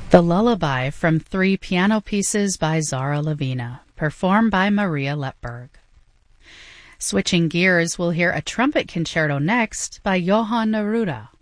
The Lullaby from 3 piano pieces by Zara Lavina, performed by Maria Lepberg. Switching gears, we'll hear a trumpet concerto next by Johann Neruda.